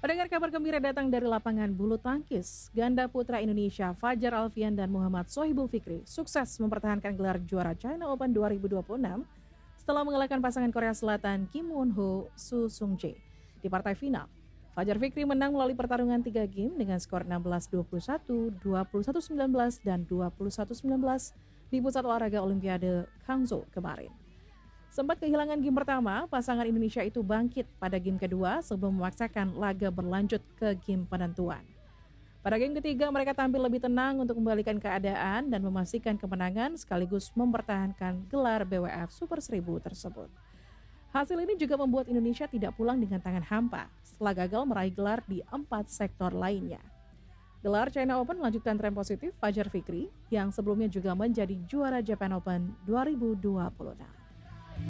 Mendengar kabar gembira datang dari lapangan bulu tangkis, ganda putra Indonesia Fajar Alfian dan Muhammad Sohibul Fikri sukses mempertahankan gelar juara China Open 2026 setelah mengalahkan pasangan Korea Selatan Kim Won Ho, Su Sung Jae di partai final. Fajar Fikri menang melalui pertarungan 3 game dengan skor 16-21, 21-19, dan 21-19 di Pusat Olahraga Olimpiade Hangzhou kemarin. Sempat kehilangan game pertama, pasangan Indonesia itu bangkit pada game kedua sebelum memaksakan laga berlanjut ke game penentuan. Pada game ketiga, mereka tampil lebih tenang untuk membalikan keadaan dan memastikan kemenangan sekaligus mempertahankan gelar BWF Super 1000 tersebut. Hasil ini juga membuat Indonesia tidak pulang dengan tangan hampa setelah gagal meraih gelar di 4 sektor lainnya. Gelar China Open melanjutkan tren positif Fajar Fikri yang sebelumnya juga menjadi juara Japan Open 2026.